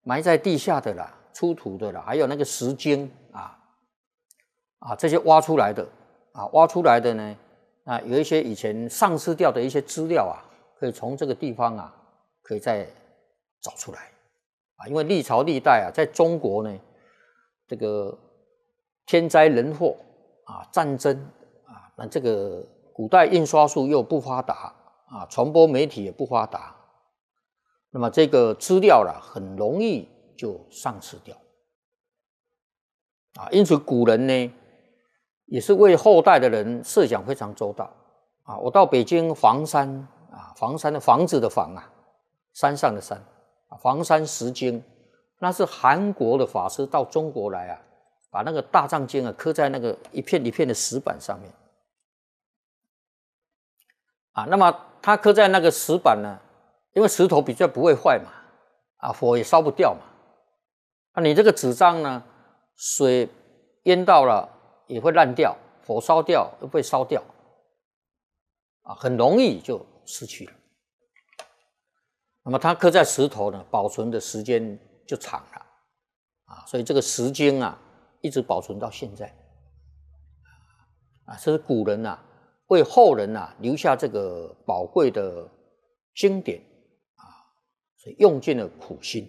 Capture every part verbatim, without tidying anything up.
埋在地下的啦，出土的啦，还有那个石经啊啊这些挖出来的啊，挖出来的呢啊，有一些以前丧失掉的一些资料啊，可以从这个地方啊，可以再找出来啊，因为历朝历代啊，在中国呢，这个天灾人祸啊，战争啊，那这个古代印刷术又不发达啊，传播媒体也不发达，那么这个资料啦，很容易就丧失掉啊。因此古人呢，也是为后代的人设想非常周到啊。我到北京房山啊，房山的房子的房啊，山上的山啊，房山石经，那是韩国的法师到中国来啊，把那个大藏经啊刻在那个一片一片的石板上面啊。那么他刻在那个石板呢，因为石头比较不会坏嘛，啊，火也烧不掉嘛。啊，你这个纸张呢，水淹到了也会烂掉，火烧掉又会烧掉，啊，很容易就失去了。那么它刻在石头呢，保存的时间就长了，啊，所以这个石经啊，一直保存到现在，啊，这是古人啊为后人啊留下这个宝贵的经典啊，所以用尽了苦心。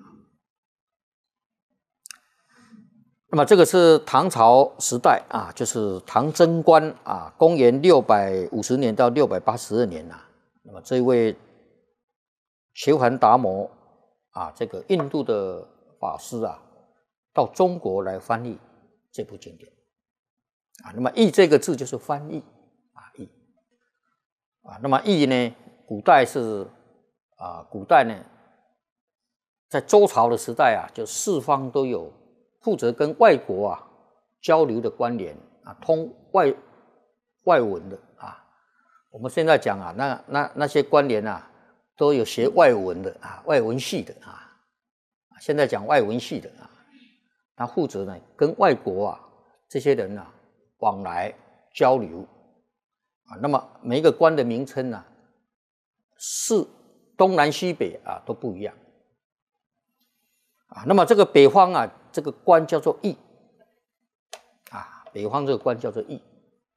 那么这个是唐朝时代啊，就是唐贞观啊，公元六百五十年到六百八十二年啊。那么这位切桓达摩啊，这个印度的法师啊，到中国来翻译这部经典啊。那么译这个字就是翻译啊，译啊。那么译呢，古代是啊，古代呢，在周朝的时代啊，就四方都有负责跟外国啊交流的官员啊，通外外文的啊。我们现在讲啊，那那那些官员啊，都有学外文的啊，外文系的啊。现在讲外文系的啊，他负责呢跟外国啊这些人啊往来交流啊。那么每一个官的名称啊，是东南西北啊都不一样啊。那么这个北方啊，这个官叫做邑啊，北方这个官叫做邑。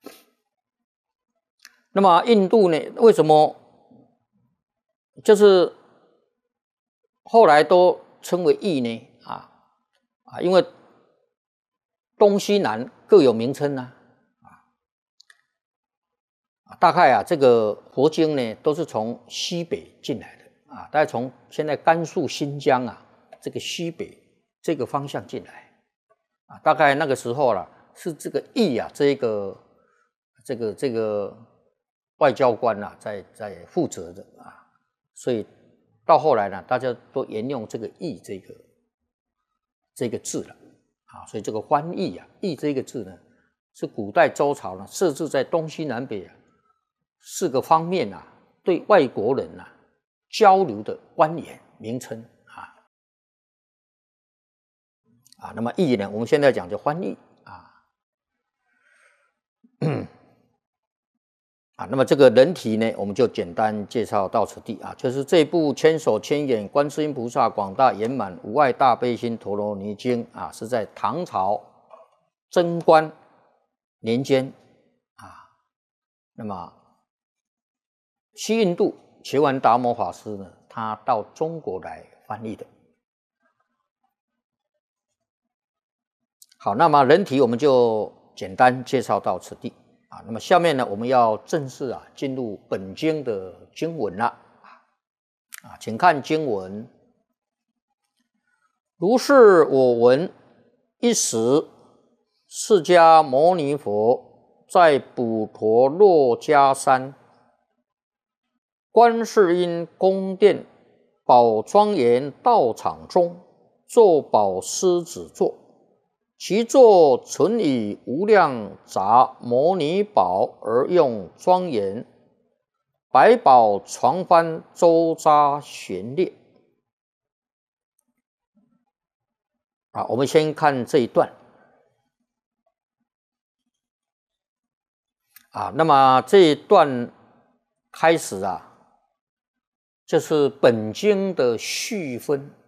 那么印度呢，为什么就是后来都称为邑呢？啊啊，因为东西南各有名称啊。啊，大概啊，这个佛经呢都是从西北进来的啊，大概从现在甘肃、新疆啊这个西北这个方向进来啊，大概那个时候啦，是这个邑啊，这个这个这个外交官啊，在在负责的啊，所以到后来呢，大家都沿用这个邑这个这个字了啊，所以这个翻译啊，邑这个字呢，是古代周朝呢设置在东西南北啊四个方面啊，对外国人啊交流的官员名称啊啊，那么译呢，我们现在讲叫翻译啊啊，那么这个人体呢，我们就简单介绍到此地啊，就是这部千手千眼观世音菩萨广大圆满无碍大悲心陀罗尼经啊，是在唐朝贞观年间啊，那么西印度切桓达摩法师呢，他到中国来翻译的。好，那么人体我们就简单介绍到此地啊。那么下面呢，我们要正式啊进入本经的经文了啊，请看经文：如是我闻，一时释迦牟尼佛在普陀洛迦山观世音宫殿宝庄严道场中，坐宝狮子座，其座纯以无量杂摩尼宝而用庄严，百宝床幡周匝旋列。啊，我们先看这一段啊。那么这一段开始啊，这是本经的序分